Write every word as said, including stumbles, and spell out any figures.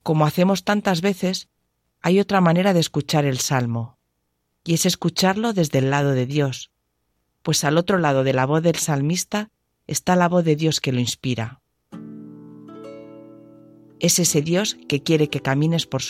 Como hacemos tantas veces, hay otra manera de escuchar el Salmo, y es escucharlo desde el lado de Dios, pues al otro lado de la voz del salmista está la voz de Dios que lo inspira. Es ese Dios que quiere que camines por su